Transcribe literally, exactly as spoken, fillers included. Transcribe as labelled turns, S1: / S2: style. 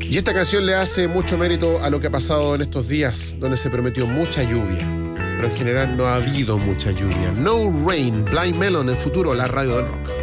S1: Y esta canción le hace mucho mérito a lo que ha pasado en estos días, donde se prometió mucha lluvia, pero en general no ha habido mucha lluvia. No Rain, Blind Melon, en Futuro, la radio del rock.